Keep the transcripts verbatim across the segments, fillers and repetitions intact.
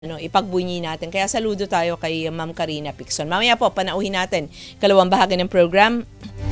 ano, ipagbunyi natin. Kaya saludo tayo kay Ma'am Karina Picson. Mamaya po, panauhin natin kalawang bahagi ng program.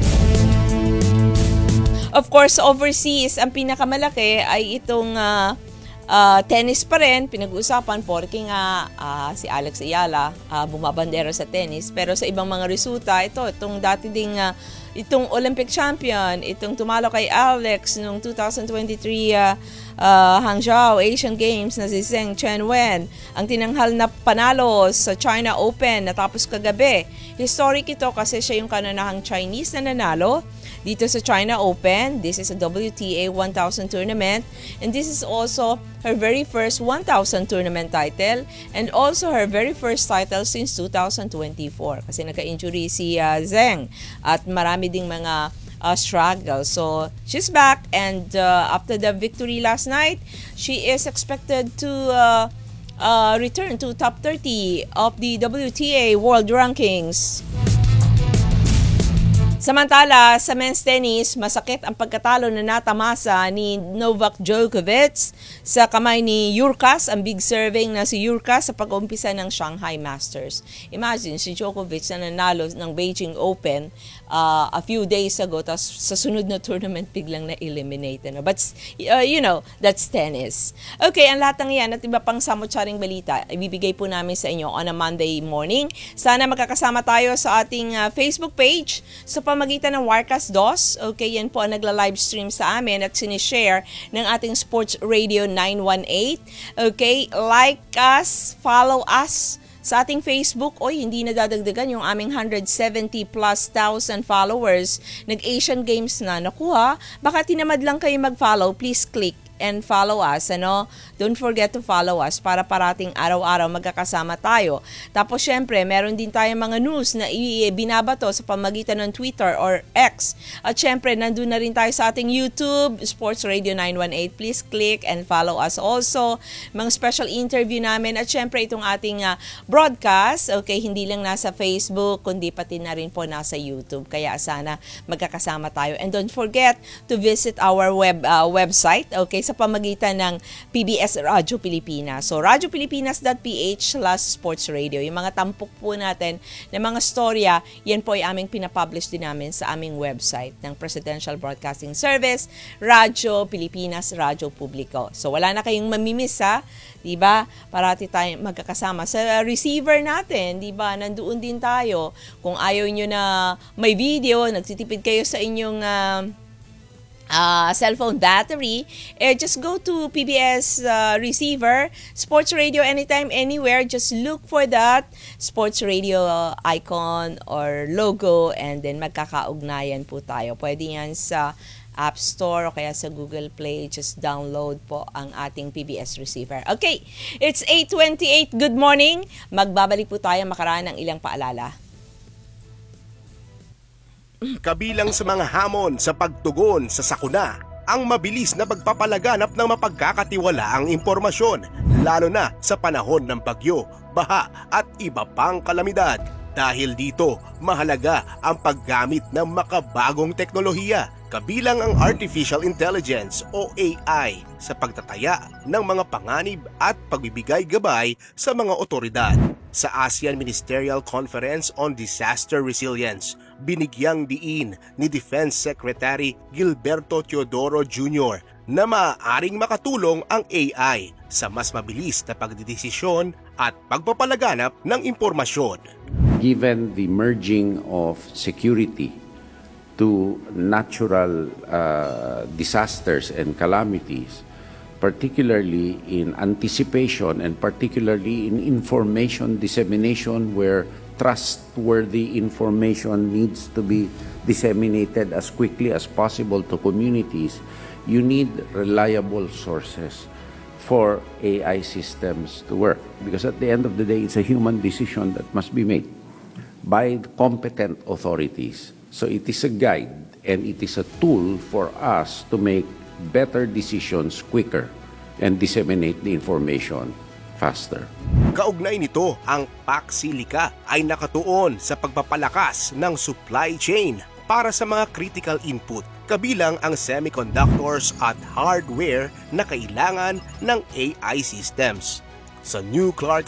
Of course, overseas, ang pinakamalaki ay itong uh, uh, tennis pa rin. Pinag-uusapan, porque nga uh, si Alex Ayala uh, bumabandera sa tennis. Pero sa ibang mga resulta, ito, itong dati ding uh, itong Olympic champion, itong tumalo kay Alex noong two thousand twenty-three uh, uh, Hangzhou Asian Games na si Zheng Chenwen, ang tinanghal na panalo sa China Open natapos kagabi. Historic ito kasi siya yung kananahang Chinese na nanalo dito sa China Open. This is a W T A one thousand tournament, and this is also her very first one thousand tournament title and also her very first title since two thousand twenty-four kasi nagka-injury si uh, Zheng at marami ding mga uh, struggle. So she's back, and uh, after the victory last night, she is expected to uh, uh, return to top thirty of the W T A World Rankings. Samantala, sa men's tennis, masakit ang pagkatalo na natamasa ni Novak Djokovic sa kamay ni Jurkas, ang big serving na si Jurkas sa pag-umpisa ng Shanghai Masters. Imagine, si Djokovic na nanalo ng Beijing Open uh, a few days ago, tapos sa sunod na tournament biglang na-eliminate. No? But, uh, you know, that's tennis. Okay, ang lahat ng yan at iba pang samot-saring balita, ibibigay po namin sa inyo on a Monday morning. Sana magkakasama tayo sa ating uh, Facebook page sa pamagitan ng Warcast DOS. Okay, yan po ang nagla-livestream sa amin at sinishare ng ating Sports Radio nine one eight. Okay, like us, follow us sa ating Facebook. Oy, hindi na dadagdagan yung aming one hundred seventy plus thousand followers. Nag-Asian Games na. Naku ha, baka tinamad lang kayo mag-follow, please click and follow us, ano? Don't forget to follow us para parating araw-araw magkakasama tayo. Tapos syempre, meron din tayong mga news na binabato sa pamagitan ng Twitter or X. At syempre, nandun na rin tayo sa ating YouTube, Sports Radio nine one eight. Please click and follow us also. Mga special interview namin at syempre itong ating uh, broadcast, okay, hindi lang nasa Facebook, kundi pati na rin po nasa YouTube. Kaya sana magkakasama tayo. And don't forget to visit our web uh, website, okay, sa pamagitan ng P B S Radio Pilipinas. So, radyo pilipinas dot p h slash sports radio. Yung mga tampok po natin ng mga storya, yan po ay aming pinapublish din namin sa aming website ng Presidential Broadcasting Service, Radyo Pilipinas, Radyo Publiko. So, wala na kayong mamimiss ha, diba? Parati tayo magkakasama. Sa receiver natin, diba? Nandoon din tayo. Kung ayaw nyo na may video, nagsitipid kayo sa inyong Uh, Uh, cellphone battery, eh, just go to P B S uh, receiver, Sports Radio anytime, anywhere. Just look for that Sports Radio icon or logo, and then magkakaugnayan po tayo. Pwede yan sa App Store o kaya sa Google Play. Just download po ang ating P B S receiver. Okay, it's eight twenty-eight. Good morning. Magbabalik po tayo makaraan ng ilang paalala. Kabilang sa mga hamon sa pagtugon sa sakuna, ang mabilis na pagpapalaganap ng mapagkakatiwalaang impormasyon, lalo na sa panahon ng bagyo, baha at iba pang kalamidad. Dahil dito, mahalaga ang paggamit ng makabagong teknolohiya, kabilang ang Artificial Intelligence o A I sa pagtataya ng mga panganib at pagbibigay gabay sa mga otoridad. Sa ASEAN Ministerial Conference on Disaster Resilience, binigyang diin ni Defense Secretary Gilberto Teodoro Junior na maaaring makatulong ang A I sa mas mabilis na pagdedesisyon at pagpapalaganap ng impormasyon. Given the merging of security to natural uh, disasters and calamities, particularly in anticipation and particularly in information dissemination where trustworthy information needs to be disseminated as quickly as possible to communities, you need reliable sources for A I systems to work. Because at the end of the day, it's a human decision that must be made by competent authorities. So it is a guide and it is a tool for us to make better decisions quicker and disseminate the information faster. Kaugnay nito, ang Paxilica ay nakatuon sa pagpapalakas ng supply chain para sa mga critical input, kabilang ang semiconductors at hardware na kailangan ng A I systems. sa New Clark